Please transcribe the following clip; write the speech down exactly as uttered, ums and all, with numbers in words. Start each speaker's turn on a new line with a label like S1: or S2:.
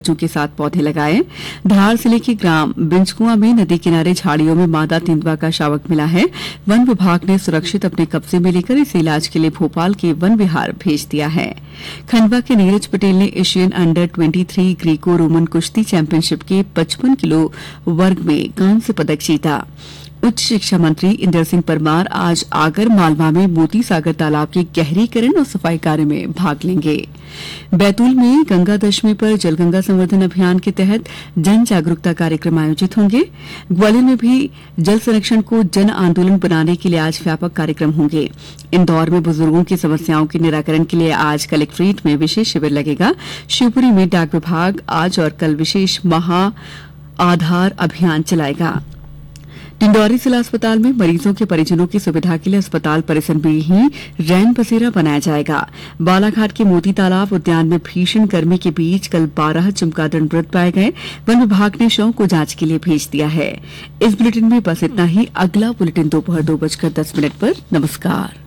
S1: बच्चों के साथ पौधे लगाए। धार जिले के ग्राम बिंजकुआं में नदी किनारे झाड़ियों में मादा तेंदुआ का शावक मिला है। वन विभाग ने सुरक्षित अपने कब्जे में लेकर इसे इलाज के लिए भोपाल के वन विहार भेज दिया है। खंडवा के नीरज पटेल ने एशियन अंडर तेईस ग्रीको रोमन कुश्ती चैंपियनशिप के पचपन किलो वर्ग में कांस्य पदक जीता। उच्च शिक्षा मंत्री इंदर सिंह परमार आज आगर मालवा में मोती सागर तालाब के गहरीकरण और सफाई कार्य में भाग लेंगे। बैतूल में गंगा दशमी पर जलगंगा संवर्धन अभियान के तहत जन जागरूकता कार्यक्रम आयोजित होंगे। ग्वालियर में भी जल संरक्षण को जन आंदोलन बनाने के लिए आज व्यापक कार्यक्रम होंगे। इंदौर में बुजुर्गों की समस्याओं के निराकरण के लिए आज कलेक्ट्रेट में विशेष शिविर लगेगा। शिवपुरी में डाक विभाग आज और कल विशेष महा आधार अभियान चलाएगा। डिंडौरी जिला अस्पताल में मरीजों के परिजनों की सुविधा के लिए अस्पताल परिसर में ही रैन बसेरा बनाया जाएगा। बालाघाट के मोती तालाब उद्यान में भीषण गर्मी के बीच कल बारह चमगादड़ मृत पाए गए। वन विभाग ने शव को जांच के लिए भेज दिया है। इस बुलेटिन में बस इतना ही। अगला बुलेटिन दोपहर दो बजकर दस मिनट पर। नमस्कार।